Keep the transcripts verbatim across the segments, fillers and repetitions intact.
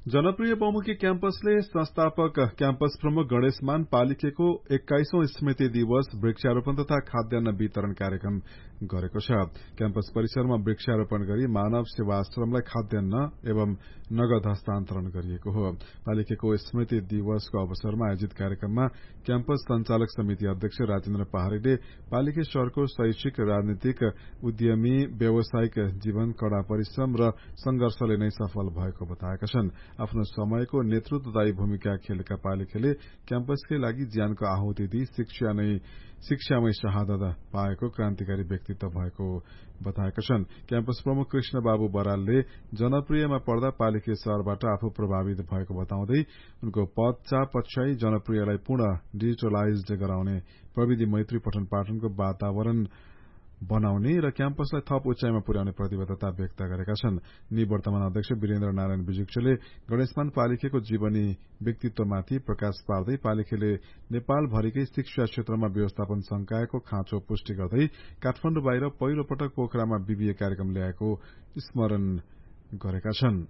जनप्रिय बहुमुखी क्याम्पसले संस्थापक क्याम्पस प्रमुख गणेशमान पालिकेको एक्काइसौं स्मृति दिवस वृक्षारोपण तथा खाद्यान्न वितरण कार्यक्रम गरेको छ। क्याम्पस परिसरमा वृक्षारोपण गरी मानव सेवाश्रमलाई खाद्यान्न एवं नगद हस्तान्तरण गरिएको हो। पालिकेको स्मृति दिवसको अवसरमा आयोजित कार्यक्रममा क्याम्पस संचालक समिति अध्यक्ष राजेन्द्र पहाड़ीले पालिके शहरको शैक्षिक, राजनीतिक, उद्यमी, व्यावसायिक जीवन कड़ा परिश्रम र संघर्षले नै सफल भएको बताएका छन्। आफ्नो समयको नेतृत्वदायी भूमिका खेलेका पालिकेले क्याम्पसकै लागि ज्यानको आहुति दिई शिक्षा नै शिक्षामै शहादत पाएको क्रान्तिकारी व्यक्तित्व भएको बताएका छन्। क्याम्पस प्रमुख कृष्ण बाबु बरालले जनप्रियमा पढ्दा पालिके शहरबाट आफू प्रभावित भएको बताउँदै उनको पदचाप पछ्याई जनप्रियलाई पूर्ण डिजिटलाइज्ड गराउने, प्रविधि मैत्री पठन पाठनको वातावरण बनाउने र क्याम्पसलाई थप उचाइमा पुर्याउने प्रतिबद्धता व्यक्त गरेका छन्। निवर्तमान अध्यक्ष वीरेन्द्र नारायण विजुक्षले गणेशमान पालिकेको जीवनी व्यक्तित्वमाथि प्रकाश पार्दै पालिकेले नेपालभरिकै शिक्षा क्षेत्रमा व्यवस्थापन संकायको खाँचो पुष्टि गर्दै काठमाडौँ बाहिर पहिलो पटक पोखरामा बीबीए कार्यक्रम ल्याएको स्मरण गरेका छन्।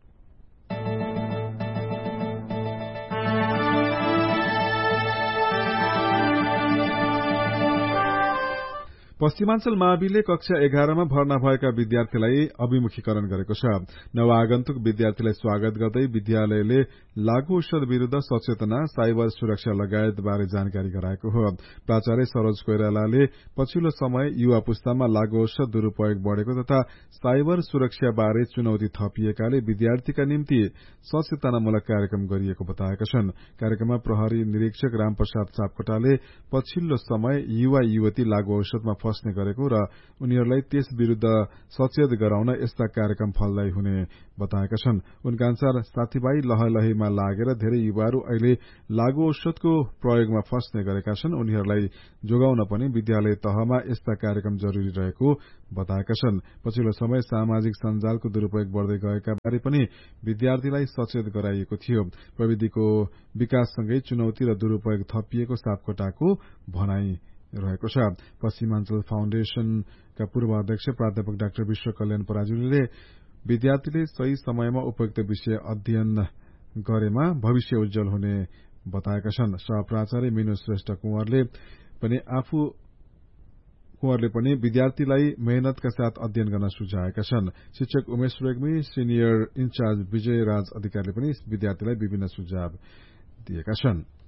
पश्चिमाञ्चल माविले कक्षा एघारमा भर्ना भएका विद्यार्थीलाई अभिमुखीकरण गरेको छ। नवआगन्तुक विद्यार्थीलाई स्वागत गर्दै विद्यालयले लागू औषध विरूद्ध सचेतना, साइबर सुरक्षा लगायत बारे जानकारी गराएको हो। प्राचार्य सरोज कोइरालाले पछिल्लो समय युवा पुस्तामा लागू औषध दुरूपयोग बढ़ेको तथा साइबर सुरक्षा बारे चुनौती थपिएकाले विद्यार्थीका निम्ति सचेतनामूलक कार्यक्रम गरिएको बताएका छन्। कार्यक्रममा प्रहरी निरीक्षक रामप्रसाद सापकोटाले पछिल्लो समय युवा युवती लागू औषधमा फस्ने गरेको र उनीहरूलाई त्यस विरूद्ध सचेत गराउन यस्ता कार्यक्रम फलदायी हुने बताएका छन्। उनका अनुसार साथीभाइ लहलहीमा लागेर धेरै युवाहरू अहिले लागू औषधको प्रयोगमा फस्ने गरेका छन्। उनीहरूलाई जोगाउन पनि विद्यालय तहमा यस्ता कार्यक्रम जरूरी रहेको बताएका छन्। पछिल्लो समय सामाजिक सञ्जालको दुरूपयोग बढ़दै गएका बारे पनि विद्यार्थीलाई सचेत गराइएको थियो। प्रविधिको विकाससँगै चुनौती र दुरूपयोग थपिएको सापकोटाको भनाई रहेको छ। पश्चिमाञ्चल फाउन्डेशनका पूर्व अध्यक्ष प्राध्यापक डाक्टर विश्व कल्याण पराजुलीले विद्यार्थीले सही समयमा उपयुक्त विषय अध्ययन गरेमा भविष्य उज्जवल हुने बताएका छन्। सहप्राचार्य मिनु श्रेष्ठ कुँवरले पनि आफू कुँवरले पनि विद्यार्थीलाई मेहनतका साथ अध्ययन गर्न सुझाएका छन्। शिक्षक उमेश रेग्मी, सिनियर इन्चार्ज विजय राज अधिकारीले पनि विद्यार्थीलाई विभिन्न सुझाव दिएका छन्।